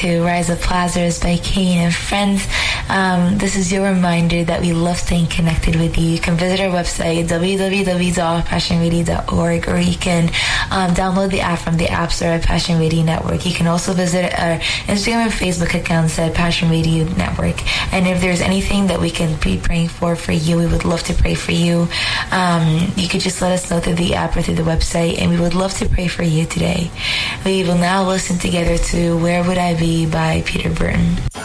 to Rise Up Lazarus by Kane and Friends. This is your reminder that we love staying connected with you. You can visit our website, www.passionradio.org, or you can download the app from the App Store at Passion Radio Network. You can also visit our Instagram and Facebook accounts at Passion Radio Network. And if there's anything that we can be praying for you, we would love to pray for you. You could just let us know through the app or through the website, and we would love to pray for you today. We will now listen together to Where Would I Be by Peter Burton.